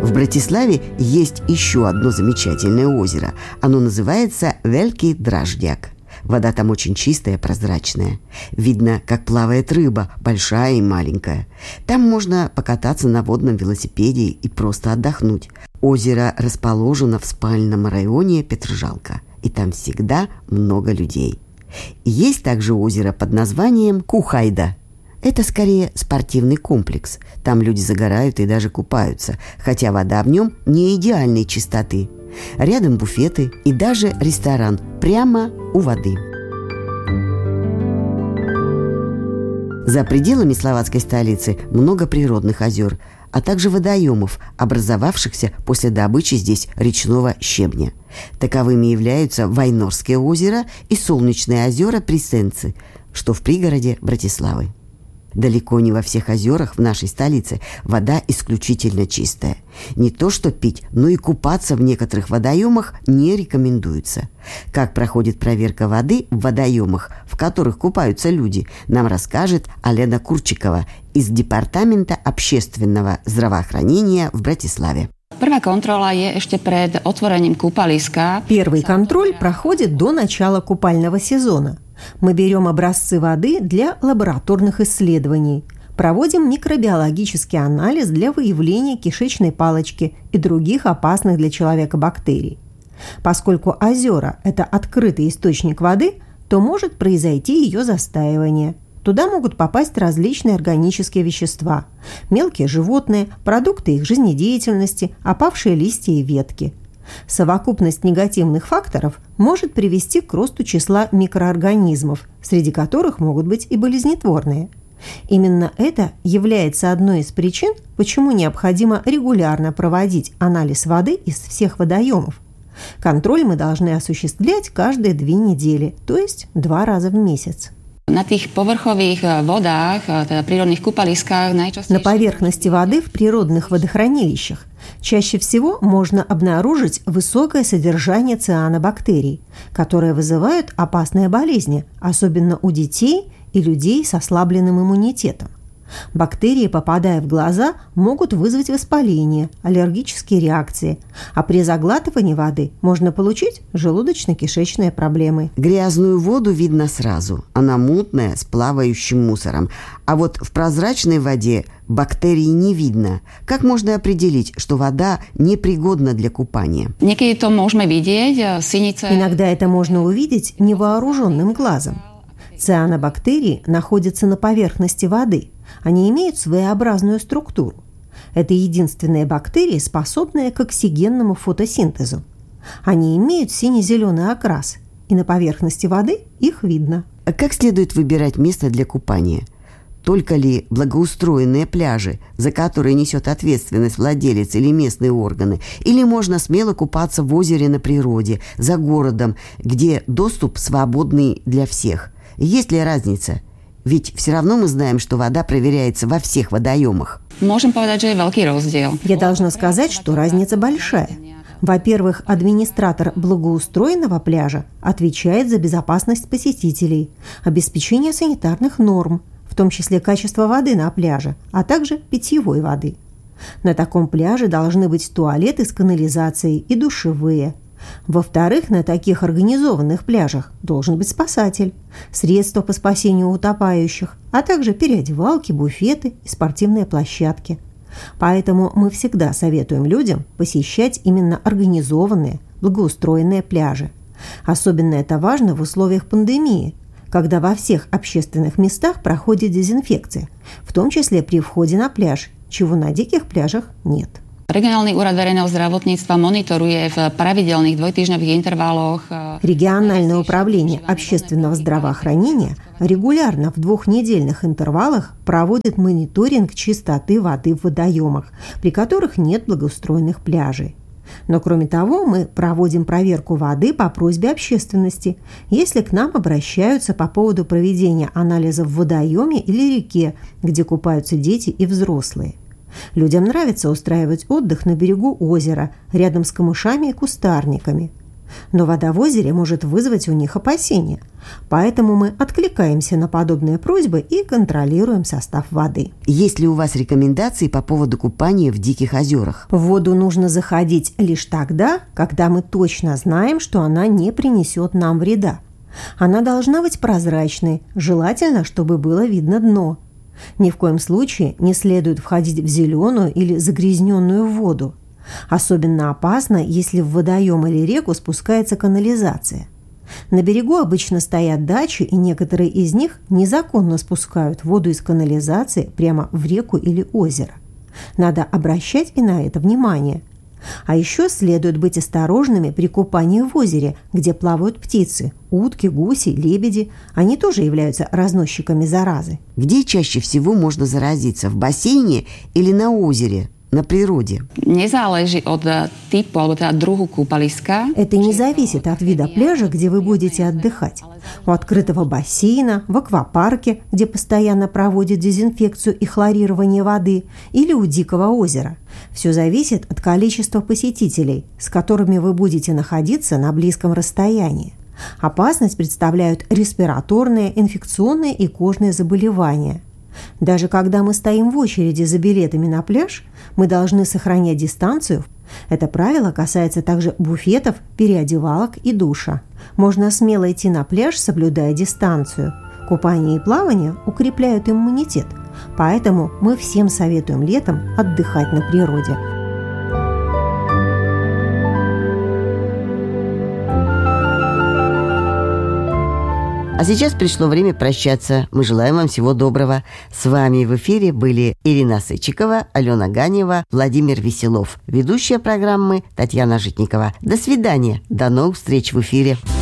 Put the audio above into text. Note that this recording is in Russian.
В Братиславе есть еще одно замечательное озеро. Оно называется Великий Драждяк. Вода там очень чистая, прозрачная. Видно, как плавает рыба, большая и маленькая. Там можно покататься на водном велосипеде и просто отдохнуть. Озеро расположено в спальном районе Петржалка, и там всегда много людей. Есть также озеро под названием Кухайда. Это скорее спортивный комплекс. Там люди загорают и даже купаются, хотя вода в нем не идеальной чистоты. Рядом буфеты и даже ресторан прямо у воды. За пределами словацкой столицы много природных озер, а также водоемов, образовавшихся после добычи здесь речного щебня. Таковыми являются Вайнорское озеро и Солнечные озера Присенцы, что в пригороде Братиславы. Далеко не во всех озерах в нашей столице вода исключительно чистая. Не то что пить, но и купаться в некоторых водоемах не рекомендуется. Как проходит проверка воды в водоемах, в которых купаются люди, нам расскажет Алена Курчикова из Департамента общественного здравоохранения в Братиславе. Первый контроль проходит до начала купального сезона. Мы берем образцы воды для лабораторных исследований, проводим микробиологический анализ для выявления кишечной палочки и других опасных для человека бактерий. Поскольку озера – это открытый источник воды, то может произойти ее застаивание. Туда могут попасть различные органические вещества, мелкие животные, продукты их жизнедеятельности, опавшие листья и ветки. Совокупность негативных факторов может привести к росту числа микроорганизмов, среди которых могут быть и болезнетворные. Именно это является одной из причин, почему необходимо регулярно проводить анализ воды из всех водоемов. Контроль мы должны осуществлять каждые 2 недели, то есть 2 раза в месяц. На поверхности воды в природных водохранилищах чаще всего можно обнаружить высокое содержание цианобактерий, которые вызывают опасные болезни, особенно у детей и людей с ослабленным иммунитетом. Бактерии, попадая в глаза, могут вызвать воспаление, аллергические реакции, а при заглатывании воды можно получить желудочно-кишечные проблемы. Грязную воду видно сразу. Она мутная, с плавающим мусором. А вот в прозрачной воде бактерий не видно. Как можно определить, что вода непригодна для купания? Иногда это можно увидеть невооруженным глазом. Цианобактерии находятся на поверхности воды. Они имеют своеобразную структуру. Это единственные бактерии, способные к оксигенному фотосинтезу. Они имеют сине-зеленый окрас, и на поверхности воды их видно. А как следует выбирать место для купания? Только ли благоустроенные пляжи, за которые несет ответственность владелец или местные органы, или можно смело купаться в озере на природе, за городом, где доступ свободный для всех? Есть ли разница? Ведь все равно мы знаем, что вода проверяется во всех водоемах. Я должна сказать, что разница большая. Во-первых, администратор благоустроенного пляжа отвечает за безопасность посетителей, обеспечение санитарных норм, в том числе качество воды на пляже, а также питьевой воды. На таком пляже должны быть туалеты с канализацией и душевые. Во-вторых, на таких организованных пляжах должен быть спасатель, средства по спасению утопающих, а также переодевалки, буфеты и спортивные площадки. Поэтому мы всегда советуем людям посещать именно организованные, благоустроенные пляжи. Особенно это важно в условиях пандемии, когда во всех общественных местах проходит дезинфекция, в том числе при входе на пляж, чего на диких пляжах нет. Региональный úrad verejného zdravotníctva monitoruje в pravidelných dvojtýždňových интервалах. Региональное управление общественного здравоохранения регулярно в 2-недельных интервалах проводит мониторинг чистоты воды в водоемах, при которых нет благоустроенных пляжей. Но кроме того, мы проводим проверку воды по просьбе общественности, если к нам обращаются по поводу проведения анализа в водоеме или реке, где купаются дети и взрослые. Людям нравится устраивать отдых на берегу озера, рядом с камышами и кустарниками. Но вода в озере может вызвать у них опасения. Поэтому мы откликаемся на подобные просьбы и контролируем состав воды. Есть ли у вас рекомендации по поводу купания в диких озерах? В воду нужно заходить лишь тогда, когда мы точно знаем, что она не принесет нам вреда. Она должна быть прозрачной, желательно, чтобы было видно дно. Ни в коем случае не следует входить в зеленую или загрязненную воду. Особенно опасно, если в водоем или реку спускается канализация. На берегу обычно стоят дачи, и некоторые из них незаконно спускают воду из канализации прямо в реку или озеро. Надо обращать и на это внимание. А еще следует быть осторожными при купании в озере, где плавают птицы – утки, гуси, лебеди. Они тоже являются разносчиками заразы. Где чаще всего можно заразиться – в бассейне или на озере, на природе? Nezáleží od typu alebo teda druhu kúpaliska. Это не зависит от вида пляжа, где вы будете отдыхать. У открытого бассейна, в аквапарке, где постоянно проводят дезинфекцию и хлорирование воды, или у дикого озера. Все зависит от количества посетителей, с которыми вы будете находиться на близком расстоянии. Опасность представляют респираторные, инфекционные и кожные заболевания. Даже когда мы стоим в очереди за билетами на пляж, мы должны сохранять дистанцию. Это правило касается также буфетов, переодевалок и душа. Можно смело идти на пляж, соблюдая дистанцию. Купание и плавание укрепляют иммунитет, поэтому мы всем советуем летом отдыхать на природе. А сейчас пришло время прощаться. Мы желаем вам всего доброго. С вами в эфире были Ирина Сычикова, Алена Ганева, Владимир Веселов. Ведущая программы Татьяна Житникова. До свидания. До новых встреч в эфире.